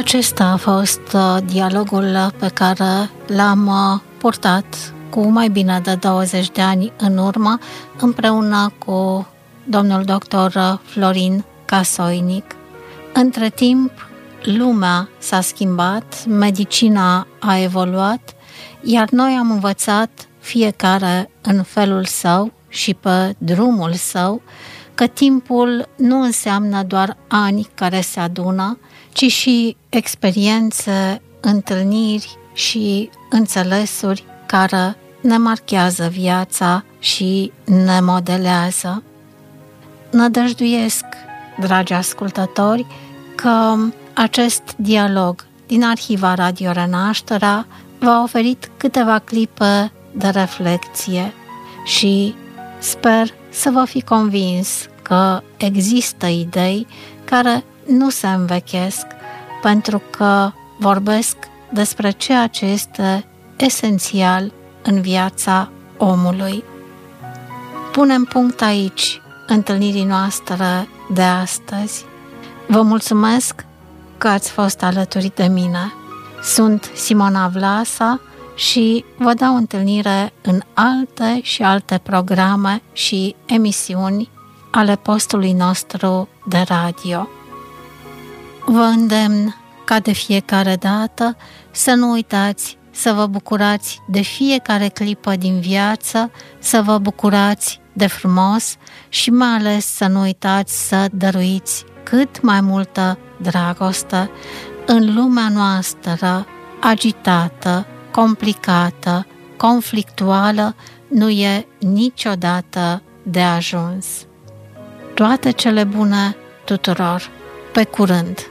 Acesta a fost dialogul pe care l-am purtat cu mai bine de 20 de ani în urmă, împreună cu domnul doctor Florin Casoinic. Între timp, lumea s-a schimbat, medicina a evoluat, iar noi am învățat, fiecare în felul său și pe drumul său, că timpul nu înseamnă doar ani care se adună, ci și experiențe, întâlniri și înțelesuri care ne marchează viața și ne modelează. Nădăjduiesc, dragi ascultători, că acest dialog din Arhiva Radio Renașterea v-a oferit câteva clipe de reflecție și sper să vă fi convins că există idei care nu se învechesc, pentru că vorbesc despre ceea ce este esențial în viața omului. Punem punct aici întâlnirii noastre de astăzi. Vă mulțumesc că ați fost alături de mine. Sunt Simona Vlasa și vă dau întâlnire în alte și alte programe și emisiuni ale postului nostru de radio. Vă îndemn ca de fiecare dată să nu uitați să vă bucurați de fiecare clipă din viață, să vă bucurați de frumos și mai ales să nu uitați să dăruiți cât mai multă dragoste în lumea noastră agitată, complicată, conflictuală, nu e niciodată de ajuns. Toate cele bune tuturor! Pe curând!